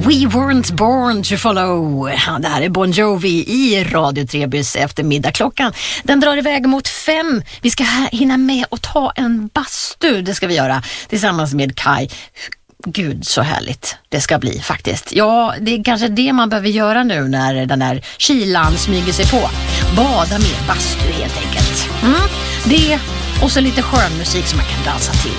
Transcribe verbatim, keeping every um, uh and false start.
We weren't born to follow. Det här är Bon Jovi i Radio Trebys eftermiddag. Klockan, den drar iväg mot fem. Vi ska hinna med att ta en bastu. Det ska vi göra tillsammans med Kai. Gud, så härligt det ska bli faktiskt. Ja, det är kanske det man behöver göra nu när den här kylan smyger sig på. Bada med bastu helt enkelt. Mm. Det och så lite skön musik som man kan dansa till.